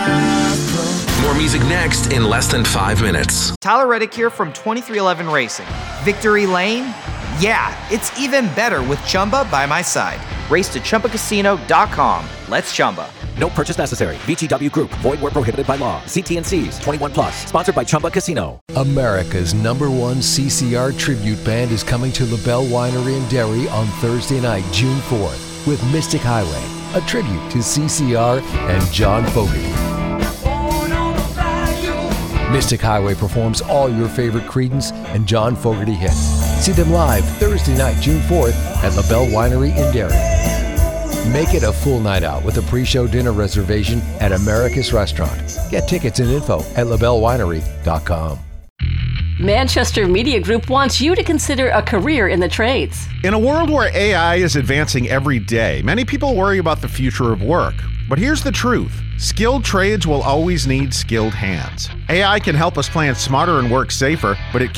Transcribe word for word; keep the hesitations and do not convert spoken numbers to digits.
More music next in less than five minutes. Tyler Reddick here from twenty-three eleven Racing. Victory Lane? Yeah, it's even better with Chumba by my side. Race to Chumba Casino dot com. Let's Chumba. No purchase necessary. V G W Group. Void where prohibited by law. See T and C's. twenty-one plus. Sponsored by Chumba Casino. America's number one C C R tribute band is coming to LaBelle Winery and Dairy on Thursday night, June fourth, with Mystic Highway, a tribute to C C R and John Fogerty. Mystic Highway performs all your favorite Creedence and John Fogerty hits. See them live Thursday night, June fourth at LaBelle Winery in Derry. Make it a full night out with a pre-show dinner reservation at Americus Restaurant. Get tickets and info at la belle winery dot com. Manchester Media Group wants you to consider a career in the trades. In a world where A I is advancing every day, many people worry about the future of work. But here's the truth. Skilled trades will always need skilled hands. A I can help us plan smarter and work safer, but it